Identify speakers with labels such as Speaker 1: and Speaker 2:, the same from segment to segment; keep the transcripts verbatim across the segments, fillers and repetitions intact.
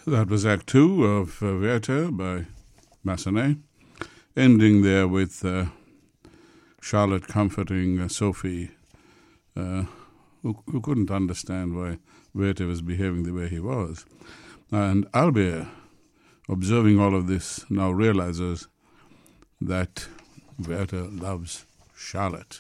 Speaker 1: That was Act Two of uh, Werther by Massenet, ending there with uh, Charlotte comforting uh, Sophie, uh, who, who couldn't understand why Werther was behaving the way he was. And Albert, observing all of this, now realizes that Werther loves Charlotte.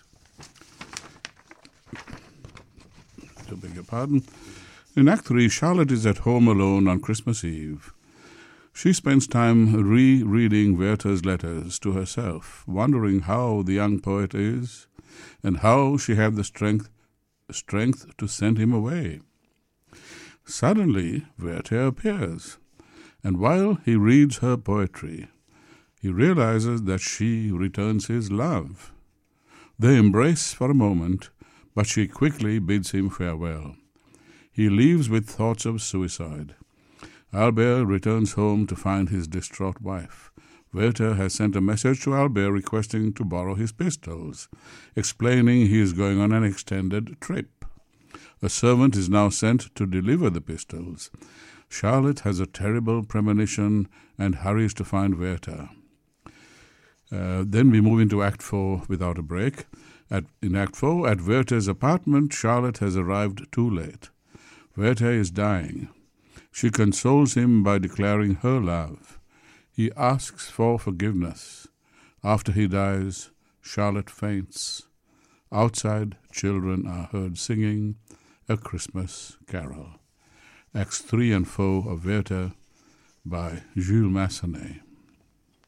Speaker 1: I beg your pardon. In Act Three, Charlotte is at home alone on Christmas Eve. She spends time re-reading Werther's letters to herself, wondering how the young poet is and how she had the strength strength to send him away. Suddenly, Werther appears, and while he reads her poetry, he realizes that she returns his love. They embrace for a moment, but she quickly bids him farewell. He leaves with thoughts of suicide. Albert returns home to find his distraught wife. Werther has sent a message to Albert requesting to borrow his pistols, explaining he is going on an extended trip. A servant is now sent to deliver the pistols. Charlotte has a terrible premonition and hurries to find Werther. Uh, then we move into Act Four without a break. At, in Act Four, at Werther's apartment, Charlotte has arrived too late. Werther is dying. She consoles him by declaring her love. He asks for forgiveness. After he dies, Charlotte faints. Outside, children are heard singing a Christmas carol. Acts three and four of Werther by Jules Massenet.